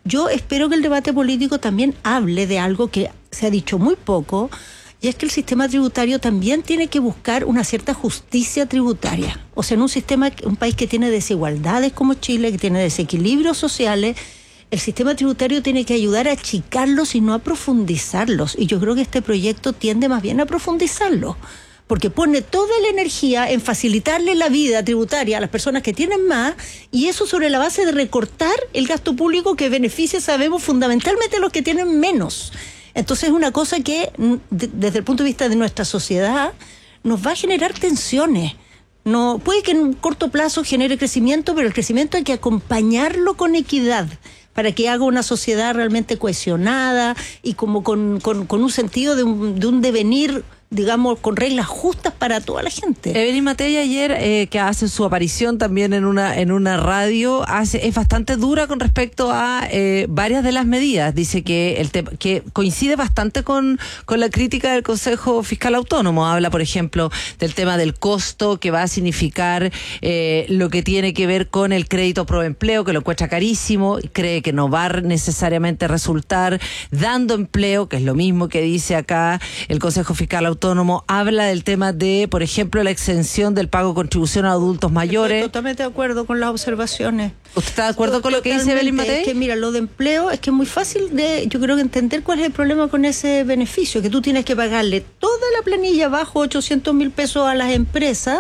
Yo espero que el debate político también hable de algo que se ha dicho muy poco, y es que el sistema tributario también tiene que buscar una cierta justicia tributaria. O sea, en un país que tiene desigualdades como Chile, que tiene desequilibrios sociales, el sistema tributario tiene que ayudar a achicarlos y no a profundizarlos. Y yo creo que este proyecto tiende más bien a profundizarlos, porque pone toda la energía en facilitarle la vida tributaria a las personas que tienen más, y eso sobre la base de recortar el gasto público que beneficia, sabemos, fundamentalmente a los que tienen menos. Entonces es una cosa que, desde el punto de vista de nuestra sociedad, nos va a generar tensiones. No, puede que en un corto plazo genere crecimiento, pero el crecimiento hay que acompañarlo con equidad, para que haga una sociedad realmente cohesionada y como con un sentido de un devenir, digamos, con reglas justas para toda la gente. Evelyn Matei ayer, que hace su aparición también en una radio, es bastante dura con respecto a varias de las medidas. Dice que coincide bastante con la crítica del Consejo Fiscal Autónomo. Habla, por ejemplo, del tema del costo que va a significar lo que tiene que ver con el crédito Proempleo, que lo encuentra carísimo, cree que no va necesariamente a resultar dando empleo, que es lo mismo que dice acá el Consejo Fiscal Autónomo. Habla del tema de, por ejemplo, la exención del pago de contribución a adultos mayores. Estoy totalmente de acuerdo con las observaciones. ¿Usted está de acuerdo con lo que dice Evelyn Matei? Es que mira, lo de empleo es que es muy fácil yo creo que entender cuál es el problema con ese beneficio, que tú tienes que pagarle toda la planilla bajo 800,000 pesos a las empresas,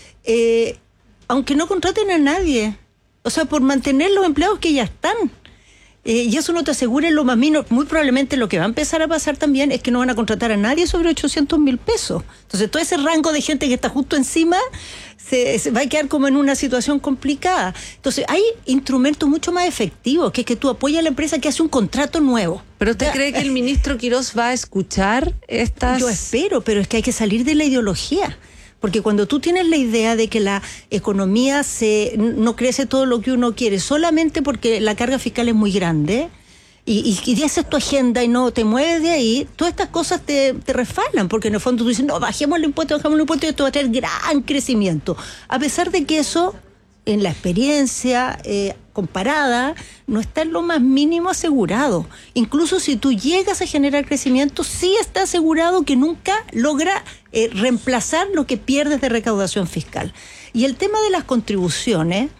aunque no contraten a nadie. O sea, por mantener los empleados que ya están. Y eso no te asegura en lo más mínimo. Muy probablemente lo que va a empezar a pasar también es que no van a contratar a nadie sobre 800,000 pesos. Entonces todo ese rango de gente que está justo encima se va a quedar como en una situación complicada. Entonces hay instrumentos mucho más efectivos, que es que tú apoyas a la empresa que hace un contrato nuevo. ¿Pero usted cree que el ministro Quirós va a escuchar estas...? Yo espero, pero es que hay que salir de la ideología. Porque cuando tú tienes la idea de que la economía no crece todo lo que uno quiere, solamente porque la carga fiscal es muy grande, y haces tu agenda y no te mueves de ahí, todas estas cosas te resbalan, porque en el fondo tú dices, no, bajemos el impuesto, y esto va a tener gran crecimiento. A pesar de que eso, en la experiencia comparada, no está en lo más mínimo asegurado. Incluso si tú llegas a generar crecimiento, sí está asegurado que nunca logra reemplazar lo que pierdes de recaudación fiscal. Y el tema de las contribuciones,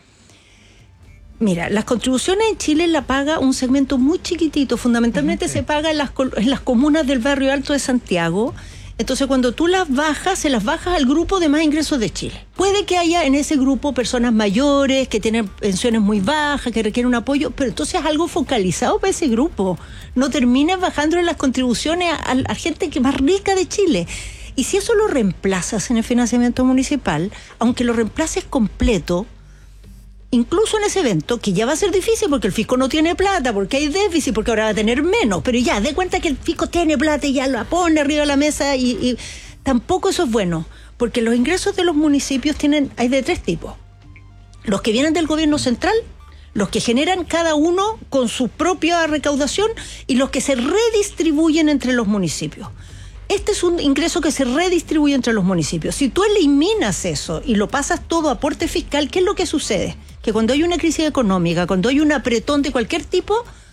mira, las contribuciones en Chile la paga un segmento muy chiquitito, fundamentalmente se paga en las comunas del barrio alto de Santiago. Entonces, cuando tú las bajas, se las bajas al grupo de más ingresos de Chile. Puede que haya en ese grupo personas mayores, que tienen pensiones muy bajas, que requieren un apoyo, pero entonces es algo focalizado para ese grupo. No termines bajando las contribuciones a gente que es más rica de Chile. Y si eso lo reemplazas en el financiamiento municipal, aunque lo reemplaces completo, incluso en ese evento, que ya va a ser difícil porque el fisco no tiene plata, porque hay déficit, porque ahora va a tener menos, pero ya, dé cuenta que el fisco tiene plata y ya la pone arriba de la mesa, y tampoco eso es bueno, porque los ingresos de los municipios hay de tres tipos: los que vienen del gobierno central, los que generan cada uno con su propia recaudación, y los que se redistribuyen entre los municipios. Este es un ingreso que se redistribuye entre los municipios. Si tú eliminas eso y lo pasas todo a aporte fiscal, ¿qué es lo que sucede? Que cuando hay una crisis económica, cuando hay un apretón de cualquier tipo,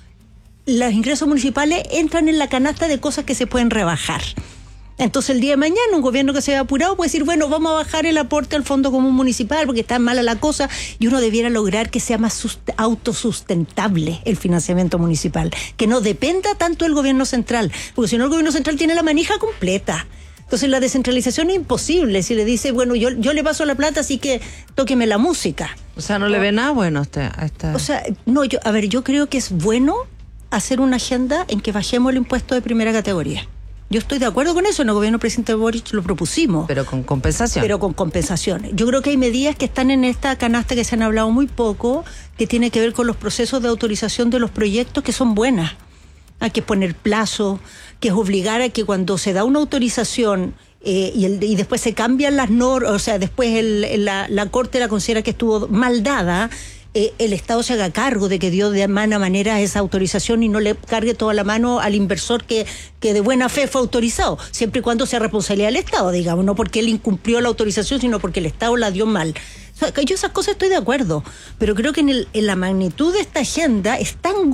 los ingresos municipales entran en la canasta de cosas que se pueden rebajar. Entonces el día de mañana un gobierno que se vea apurado puede decir, bueno, vamos a bajar el aporte al Fondo Común Municipal porque está mala la cosa, y uno debiera lograr que sea más autosustentable el financiamiento municipal, que no dependa tanto del gobierno central, porque si no el gobierno central tiene la manija completa. Entonces la descentralización es imposible si le dice, bueno, yo le paso la plata, así que tóqueme la música. O sea, ¿no le ve nada bueno a esta? O sea, no, yo creo que es bueno hacer una agenda en que bajemos el impuesto de primera categoría. Yo estoy de acuerdo con eso, en el gobierno del presidente Boric lo propusimos. Pero con compensación. Pero con compensaciones. Yo creo que hay medidas que están en esta canasta que se han hablado muy poco, que tiene que ver con los procesos de autorización de los proyectos, que son buenas. Hay que poner plazo, que es obligar a que cuando se da una autorización y después se cambian las normas, o sea, después la Corte la considera que estuvo mal dada, el Estado se haga cargo de que dio de mala manera esa autorización y no le cargue toda la mano al inversor que de buena fe fue autorizado, siempre y cuando sea responsabilidad del Estado, digamos, no porque él incumplió la autorización, sino porque el Estado la dio mal. O sea, yo esas cosas estoy de acuerdo, pero creo que en la magnitud de esta agenda es tan